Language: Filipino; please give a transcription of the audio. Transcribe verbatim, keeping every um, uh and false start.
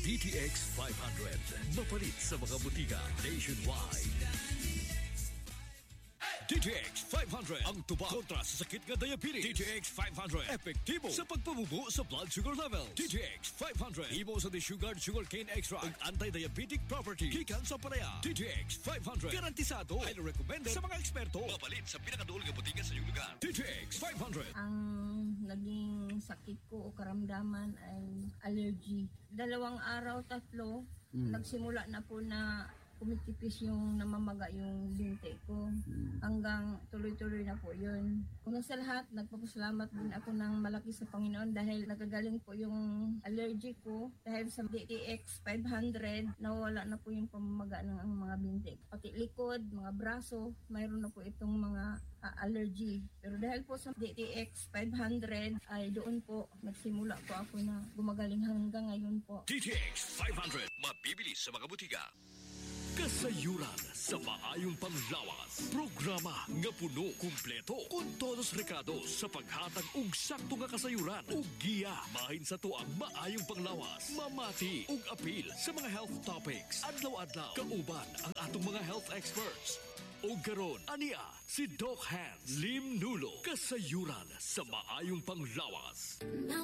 D T X five hundred. Mapalit sa mga butika nationwide. D T X five hundred ang tubag kontra sa sakit nga diabetes. D T X five hundred epektibo sa pagpabubo sa blood sugar level. D T X five hundred imo sa desugared sugarcane extract ug anti-diabetic property gikan sa palaya. D T X five hundred garantisado highly recommended sa mga eksperto. Mapalit sa pinakaduol nga butika sa iyong lugar. D T X five hundred. Ang naging sakit ko o karamdaman ay allergy. Dalawang araw, tatlo, mm. nagsimula na po na kumitipis yung namamaga yung binti ko. Hmm. Hanggang tuloy-tuloy na po yun. Kung sa lahat, nagpapasalamat din ako ng malaki sa Panginoon dahil nagagaling po yung allergy ko. Dahil sa D T X five hundred, nawala na po yung pamamaga ng mga binti. Pati likod, mga braso, mayroon na po itong mga uh, allergy. Pero dahil po sa D T X five hundred, ay doon po nagsimula po ako na gumagaling hanggang ngayon po. D T X five hundred, mabibili sa mga butika. Kasayuran sa maayong panglawas. Programa nga puno, kumpleto, kun todos recados sa paghatag og sakto nga kasayuran ug giya mahin sa tuang maayong panglawas. Mamati ug apil sa mga health topics. Adlaw-adlaw kauban ang atong mga health experts. O garon, ania, si Doc Hans Lim Nulo. Kasayuran sa maayong panglawas.